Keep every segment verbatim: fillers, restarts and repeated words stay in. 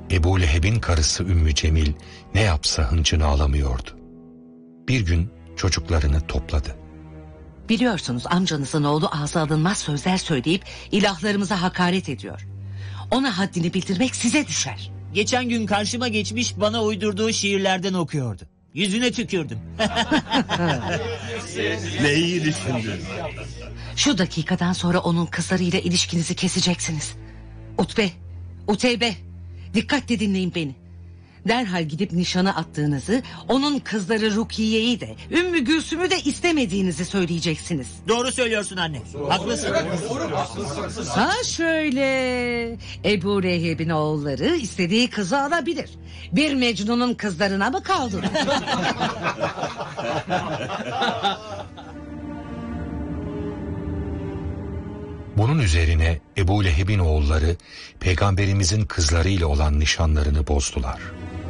Ebu Leheb'in karısı Ümmü Cemil ne yapsa hıncını alamıyordu. Bir gün çocuklarını topladı. Biliyorsunuz amcanızın oğlu ağza alınmaz sözler söyleyip ilahlarımıza hakaret ediyor. Ona haddini bildirmek size düşer. Geçen gün karşıma geçmiş bana uydurduğu şiirlerden okuyordu. Yüzüne tükürdüm. Ne iyi düşündün. Şu dakikadan sonra onun kızlarıyla ilişkinizi keseceksiniz. Utbe, Uteybe, dikkatle dinleyin beni. Derhal gidip nişana attığınızı, onun kızları Rukiye'yi de, Ümmü Gülsüm'ü de istemediğinizi söyleyeceksiniz. Doğru söylüyorsun anne. Haklısın. Ha şöyle, Ebu Leheb'in oğulları istediği kızı alabilir. Bir Mecnun'un kızlarına mı kaldı? Bunun üzerine Ebu Leheb'in oğulları peygamberimizin kızlarıyla olan nişanlarını bozdular.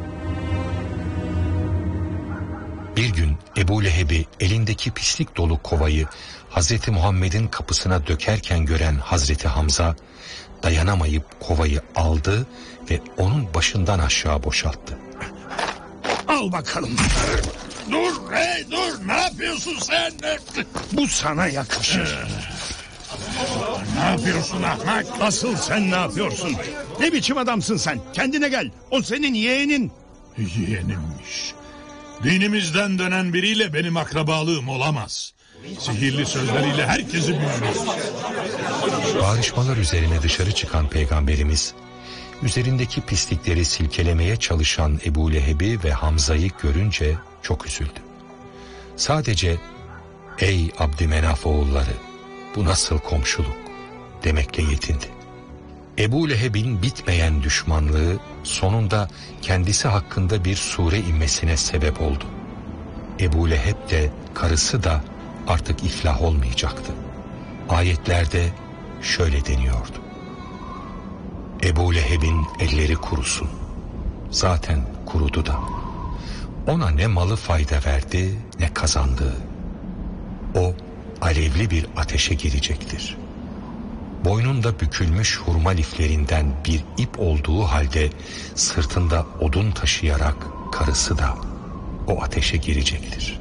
Bir gün Ebu Leheb'i elindeki pislik dolu kovayı Hazreti Muhammed'in kapısına dökerken gören Hazreti Hamza dayanamayıp kovayı aldı ve onun başından aşağı boşalttı. Al bakalım. Dur hey dur, ne yapıyorsun sen? Bu sana yakışır. Ne yapıyorsun ahmak? Asıl sen ne yapıyorsun? Ne biçim adamsın sen? Kendine gel. O senin yeğenin. Yeğenimmiş. Dinimizden dönen biriyle benim akrabalığım olamaz. Sihirli sözleriyle herkesi büyülür. Bağırışmalar üzerine dışarı çıkan peygamberimiz, üzerindeki pislikleri silkelemeye çalışan Ebu Leheb'i ve Hamza'yı görünce çok üzüldü. Sadece "Ey Abdümenaf oğulları, bu nasıl komşuluk?" demekle yetindi. Ebu Leheb'in bitmeyen düşmanlığı sonunda kendisi hakkında bir sure inmesine sebep oldu. Ebu Leheb de karısı da artık iflah olmayacaktı. Ayetlerde şöyle deniyordu: Ebu Leheb'in elleri kurusun. Zaten kurudu da. Ona ne malı fayda verdi ne kazandığı. O alevli bir ateşe girecektir. Boynunda bükülmüş hurma liflerinden bir ip olduğu halde sırtında odun taşıyarak karısı da o ateşe girecektir.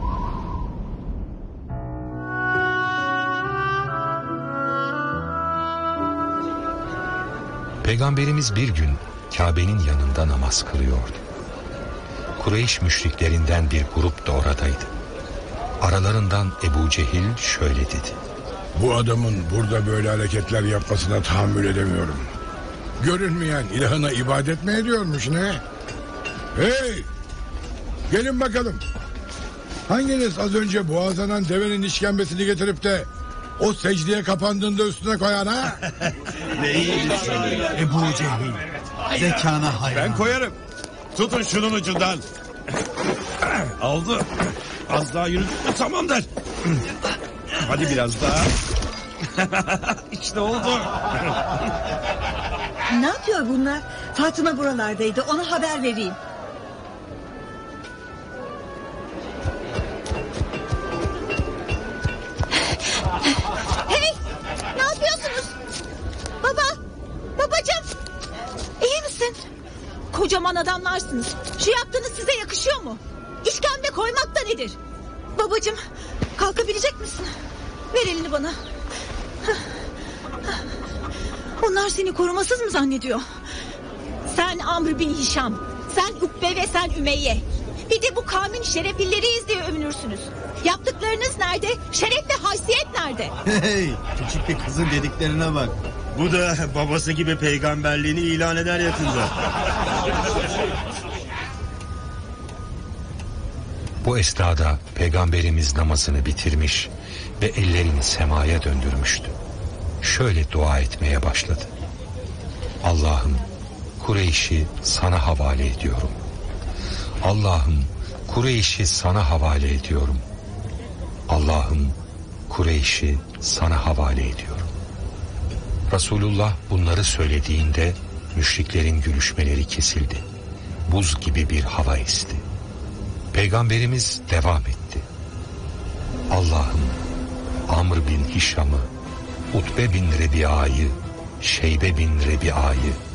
Peygamberimiz bir gün Kabe'nin yanında namaz kılıyordu. Kureyş müşriklerinden bir grup da oradaydı. Aralarından Ebu Cehil şöyle dedi: Bu adamın burada böyle hareketler yapmasına tahammül edemiyorum. Görünmeyen ilahına ibadet mi ediyormuş ne? Hey! Gelin bakalım. Hanginiz az önce boğazlanan devenin işkembesini getirip de o secdeye kapandığında üstüne koyan ha? Ne iyi düşündün. Ebu Cehil, zekana hayran. Ben koyarım. Tutun şunun ucundan. Oldu. Az daha yürüdük mü tamamdır. Hadi biraz daha. İşte oldu. Ne yapıyor bunlar? Fatıma buralardaydı, ona haber vereyim. Hey! Ne yapıyorsunuz? Baba! Babacığım! İyi misin? Kocaman adamlarsınız. Şu yaptığınız size yakışıyor mu? İşkembe koymak da nedir? Babacığım, kalkabilecek misin? Ver elini bana. Onlar seni korumasız mı zannediyor? Sen Amr bin Hişam, sen Ukbe ve sen Ümeyye. Bir de bu kavmin şereflileriyiz diye övünürsünüz. Yaptıklarınız nerede? Şeref ve haysiyet nerede? Hey, küçük bir kızın dediklerine bak. Bu da babası gibi peygamberliğini ilan eder yakında. Bu esnada peygamberimiz namazını bitirmiş ve ellerini semaya döndürmüştü. Şöyle dua etmeye başladı: Allah'ım, Kureyş'i sana havale ediyorum. Allah'ım, Kureyş'i sana havale ediyorum. Allah'ım, Kureyş'i sana havale ediyorum. Resulullah bunları söylediğinde müşriklerin gülüşmeleri kesildi. Buz gibi bir hava esti. Peygamberimiz devam etti: Allah'ım, Amr bin Hişam'ı, Utbe bin Rebi'a'yı, Şeybe bin Rebi'a'yı,